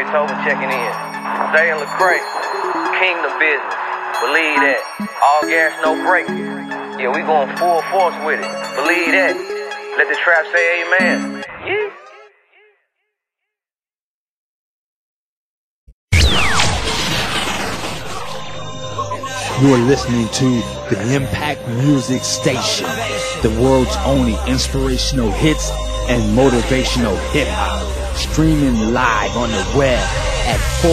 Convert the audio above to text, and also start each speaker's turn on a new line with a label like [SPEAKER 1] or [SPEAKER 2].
[SPEAKER 1] Tober checking in. Zay and Lecrae, Kingdom Business. Believe that. All gas, no brake. Yeah, we going full force with it. Believe that. Let the trap say amen. Yeah.
[SPEAKER 2] You're listening to the Impact Music Station, the world's only inspirational hits and motivational hip-hop, streaming live on the web at